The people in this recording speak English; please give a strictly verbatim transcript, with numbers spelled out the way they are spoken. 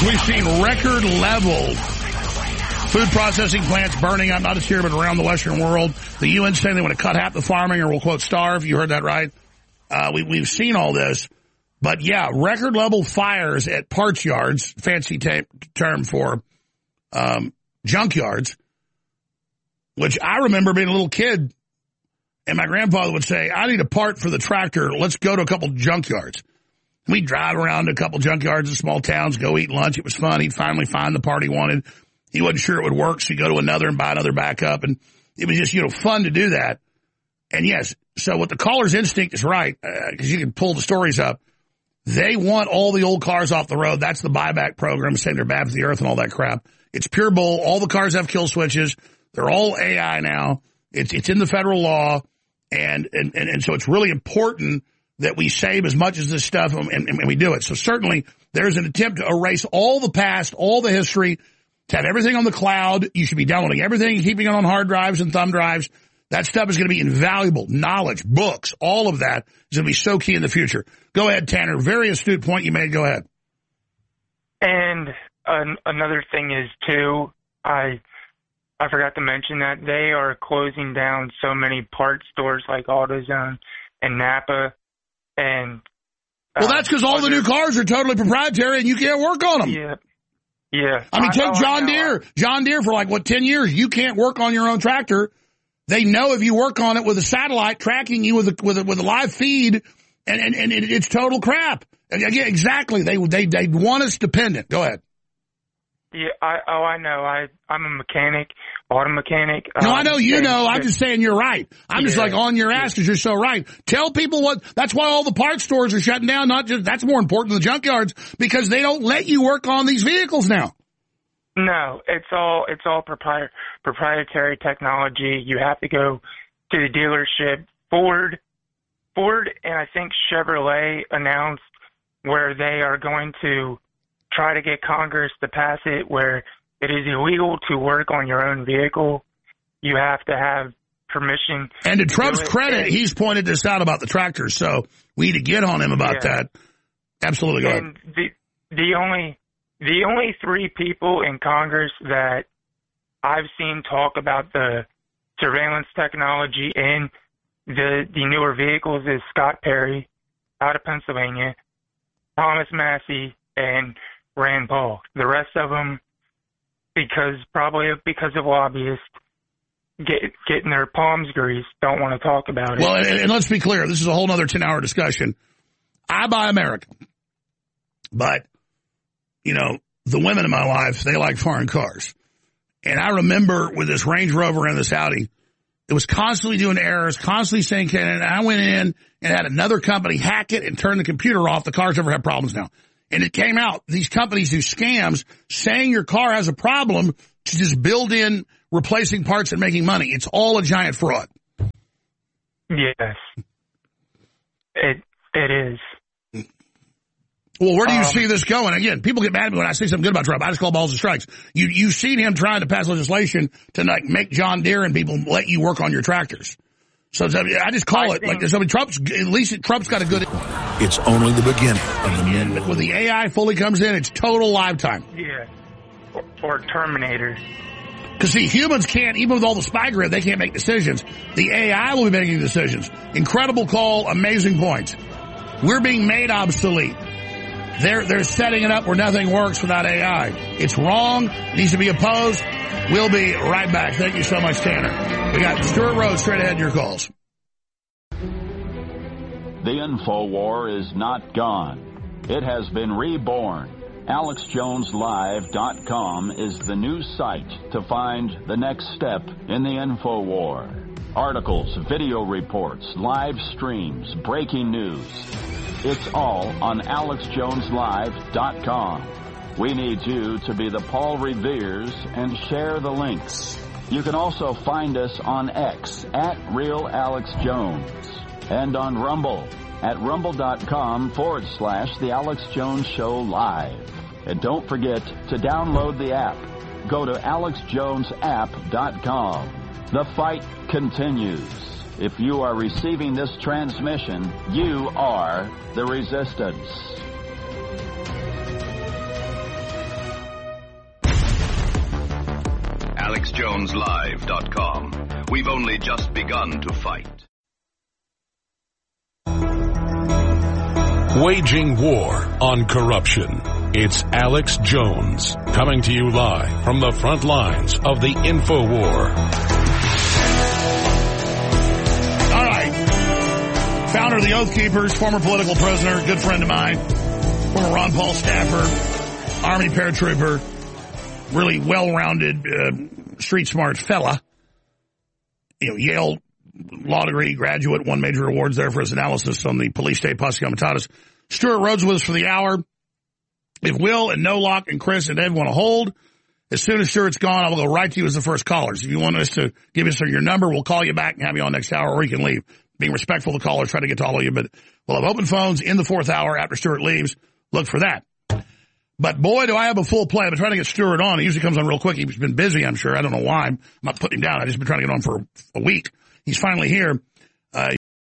We've seen record level food processing plants burning up, not just here, but around the Western world. The U N saying they want to cut half the farming or will, quote, starve. You heard that right? Uh, we, we've seen all this. But, yeah, record level fires at parts yards, fancy ta- term for um, junk yards, which I remember being a little kid, and my grandfather would say, I need a part for the tractor. Let's go to a couple junk yards. We'd drive around to a couple junk yards in small towns, go eat lunch. It was fun. He'd finally find the part he wanted. He wasn't sure it would work, so he'd go to another and buy another backup. And it was just, you know, fun to do that. And, yes, so what the caller's instinct is right, because uh, you can pull the stories up. They want all the old cars off the road. That's the buyback program, saying they're bad for the earth and all that crap. It's pure bull. All the cars have kill switches. They're all A I now. It's it's in the federal law. And, and, and, and so it's really important that we save as much as this stuff, and, and, and we do it. So certainly there's an attempt to erase all the past, all the history, to have everything on the cloud. You should be downloading everything, keeping it on hard drives and thumb drives. That stuff is going to be invaluable. Knowledge, books, all of that is going to be so key in the future. Go ahead, Tanner. Very astute point you made. Go ahead. And uh, another thing is, too, I I forgot to mention that they are closing down so many parts stores like AutoZone and Napa. And uh, well, that's because all the new cars are totally proprietary and you can't work on them. Yeah. Yeah. I mean, take I, John I Deere. John Deere for like, what, ten years, you can't work on your own tractor. They know if you work on it with a satellite tracking you with a, with a, with a live feed, and, and, and it, it's total crap. Yeah, exactly. They, they, they want us dependent. Go ahead. Yeah, I, oh, I know. I, I'm a mechanic, auto mechanic. No, um, I know you and, know. I'm just saying you're right. I'm yeah, just like on your ass because you're so right. Tell people what, that's why all the parts stores are shutting down. Not just, that's more important than the junkyards, because they don't let you work on these vehicles now. No, it's all, it's all propri- proprietary technology. You have to go to the dealership. Ford, Ford and I think Chevrolet announced where they are going to try to get Congress to pass it where it is illegal to work on your own vehicle. You have to have permission. And to, to Trump's do credit, and, he's pointed this out about the tractors, so we need to get on him about yeah. that. Absolutely. Go and ahead. The, the only the only three people in Congress that I've seen talk about the surveillance technology in the the newer vehicles is Scott Perry out of Pennsylvania, Thomas Massey, and Rand Paul. The rest of them, because probably because of lobbyists get, getting their palms greased, don't want to talk about it. Well, and, and let's be clear. This is a whole other ten-hour discussion. I buy American. But, you know, the women in my life, they like foreign cars. And I remember with this Range Rover and this Audi, it was constantly doing errors, constantly saying, and I went in and had another company hack it and turn the computer off. The cars never have problems now. And it came out, these companies do scams saying your car has a problem to just build in replacing parts and making money. It's all a giant fraud. Yes. It It is. Well, where do you um, see this going? Again, people get mad at me when I say something good about Trump. I just call balls and strikes. You, you've seen him trying to pass legislation to like make John Deere and people let you work on your tractors. So I just call I it like there's. I mean, Trump's at least Trump's got a good. It's only the beginning of the new. When the A I fully comes in, it's total lifetime. Yeah, or, or Terminator. Because see, humans can't, even with all the spy grid, they can't make decisions. The A I will be making decisions. Incredible call, amazing points. We're being made obsolete. They're they're setting it up where nothing works without A I. It's wrong. It needs to be opposed. We'll be right back. Thank you so much, Tanner. We got Stuart Rhodes straight ahead in your calls. The InfoWar is not gone. It has been reborn. Alex Jones Live dot com is the new site to find the next step in the InfoWar. Articles, video reports, live streams, breaking news. It's all on Alex Jones Live dot com. We need you to be the Paul Reveres and share the links. You can also find us on X at Real Alex Jones and on Rumble at rumble.com forward slash The Alex Jones Show Live. And don't forget to download the app. Go to alex jones app dot com. The fight continues. If you are receiving this transmission, you are the resistance. Jones Live dot com. We've only just begun to fight. Waging war on corruption. It's Alex Jones, coming to you live from the front lines of the InfoWar. All right. Founder of the Oath Keepers, former political prisoner, good friend of mine, former Ron Paul staffer, Army paratrooper, really well-rounded, uh, street-smart fella. You know, Yale law degree graduate, won major awards there for his analysis on the police state posse comitatus. Stuart Rhodes with us for the hour. If Will and Nolock and Chris and Ed want to hold, as soon as Stuart's gone, I will go right to you as the first callers. If you want us to give us your number, we'll call you back and have you on next hour, or you can leave. Being respectful to callers, try to get to all of you, but we'll have open phones in the fourth hour after Stuart leaves. Look for that. But boy, do I have a full play. I've been trying to get Stuart on. He usually comes on real quick. He's been busy, I'm sure. I don't know why. I'm not putting him down. I've just been trying to get on for a week. He's finally here.